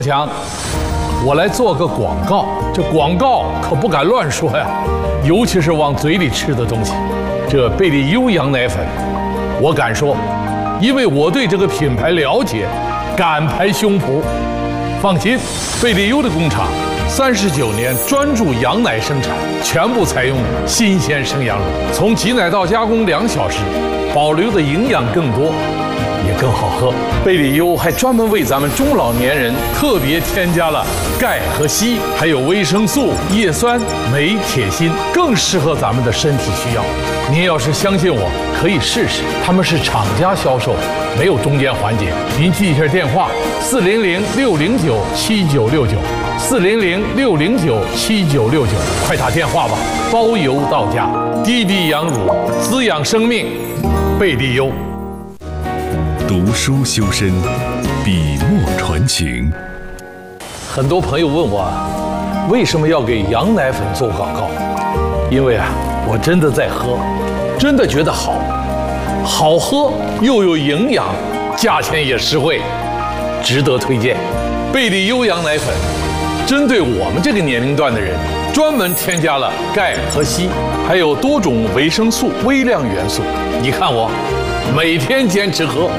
强，我来做个广告，这广告可不敢乱说呀，尤其是往嘴里吃的东西。这贝利优羊奶粉，我敢说，因为我对这个品牌了解，敢拍胸脯。放心，贝利优的工厂39年专注羊奶生产，全部采用新鲜生羊乳，从挤奶到加工2小时，保留的营养更多。也更好喝。贝利优还专门为咱们中老年人特别添加了钙和硒，还有维生素、叶酸、镁、铁、锌，更适合咱们的身体需要。您要是相信我，可以试试。他们是厂家销售，没有中间环节。您记一下电话：400-609-7969，400-609-7969，快打电话吧，包邮到家。滴滴羊乳，滋养生命，贝利优。 读书修身，笔墨传情。 很多朋友问我，为什么要给羊奶粉做广告？因为我真的在喝，真的觉得好喝又有营养，价钱也实惠，值得推荐。贝利优羊奶粉针对我们这个年龄段的人，专门添加了钙和硒，还有多种维生素、微量元素。你看我每天坚持喝。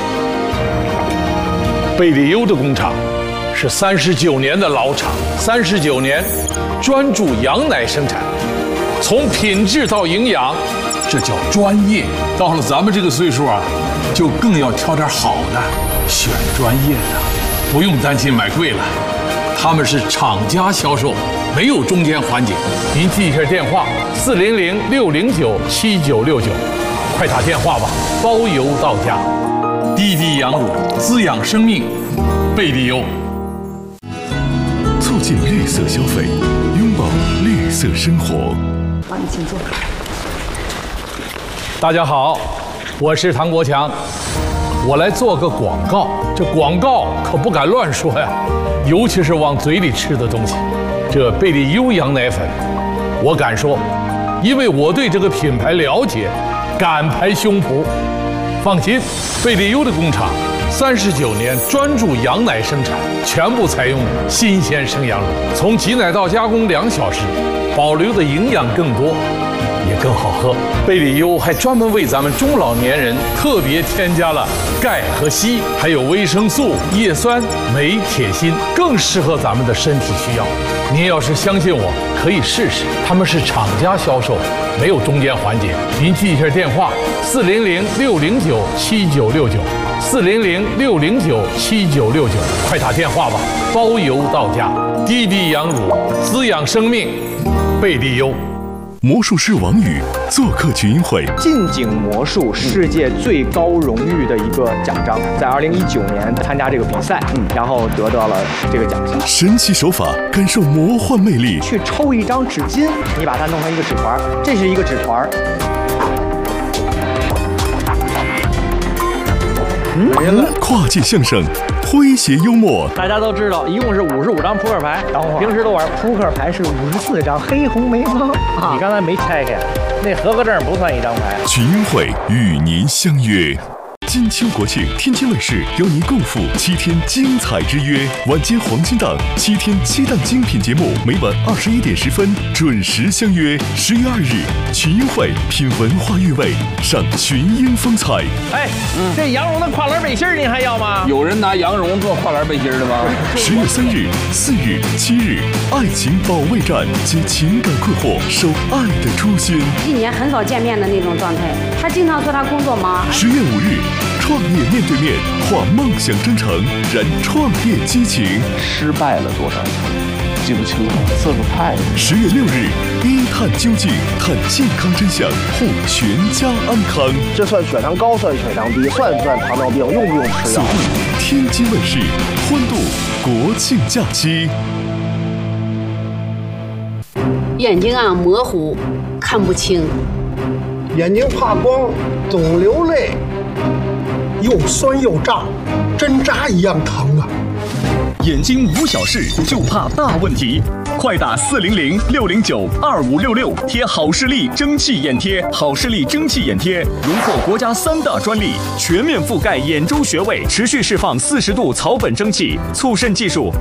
贝利优的工厂是39年的老厂，39年专注羊奶生产，从品质到营养，这叫专业。到了咱们这个岁数就更要挑点好的，选专业的，不用担心买贵了。他们是厂家销售，没有中间环节。您记一下电话：400-609-7969，快打电话吧，包邮到家。滴滴羊乳，滋养生命，贝利优。 促进绿色消费，拥抱绿色生活。 好，你请坐。 大家好，我是唐国强，我来做个广告。这广告可不敢乱说呀，尤其是往嘴里吃的东西。这贝利优羊奶粉，我敢说，因为我对这个品牌了解，敢拍胸脯。放心，贝利优的工厂39年专注羊奶生产，全部采用新鲜生羊乳，从挤奶到加工2小时，保留的营养更多，也更好喝。贝利优还专门为咱们中老年人特别添加了钙和硒，还有维生素、叶酸、镁、铁、锌，更适合咱们的身体需要。您要是相信我，可以试试。他们是厂家销售，没有中间环节。您记一下电话：400-609-7969，400-609-7969，快打电话吧，包邮到家。滴滴羊乳，滋养生命，贝利优。 魔术师王宇做客群英会， 近景魔术世界最高荣誉的一个奖章，在2019年参加这个比赛，然后得到了这个奖项。 神奇手法，感受魔幻魅力。 去抽一张纸巾，你把它弄成一个纸团，这是一个纸团。 跨界相声，诙谐幽默。 大家都知道，一共是55张扑克牌，平时都玩扑克牌是54张，黑红梅花。你刚才没拆开，那合格证不算一张牌。 群英会与您相约。金秋国庆，天津卫视邀您共赴7天精彩之约，晚间黄金档7天7档精品节目，每晚21点10分准时相约。10月2日，群英会品文化韵味，赏群英风采。 这羊绒的跨栏背心您还要吗？ 有人拿羊绒做跨栏背心的吗 ？10月3日、4日、7日，爱情保卫战，解情感困惑，守爱的初心。 1年很少见面的那种状态，他经常说他工作忙。 10月5日。创业面对面，化梦想真诚，燃创业激情。 失败了多少次？记不清了，次数太多。 10月6日，一探究竟，探健康真相，护全家安康。 这算血糖高，算血糖低，算不算糖尿病？用不用吃药？ 天津卫视欢度国庆假期。 眼睛模糊，看不清。 眼睛怕光，总流泪。又酸又胀，针扎一样疼啊！ 眼睛无小事，就怕大问题。快打400-609-2566，贴好视力蒸汽眼贴，好视力蒸汽眼贴荣获国家3大专利，全面覆盖眼周穴位，持续释放40度草本蒸汽，促渗技术